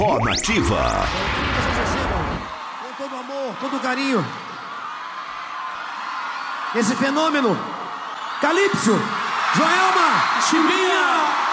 Ó Nativa. Com todo amor, todo carinho. Esse fenômeno. Calypso, Joelma, Chimbinha.